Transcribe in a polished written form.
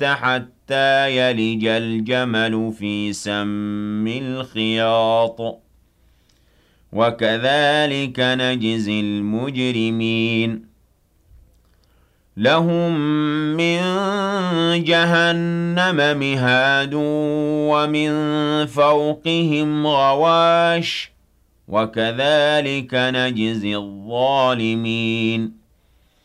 حتى يلج الجمل في سم الخياط وكذلك نجزي المجرمين لهم من جهنم مهاد ومن فوقهم غواش وكذلك نجزي الظالمين